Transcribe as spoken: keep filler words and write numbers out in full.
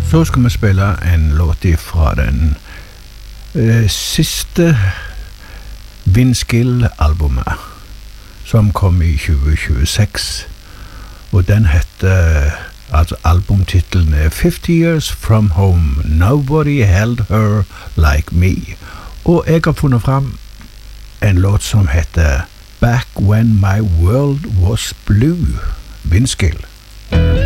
Så skal vi spille en låt fra den eh, siste Windskill-albumet, som kom i tjue tjueseks, og den heter, altså albumtitelen er fifty years from home, Nobody held her like me, og jeg har funnet frem en låt som heter Back when my world was blue, Windskill.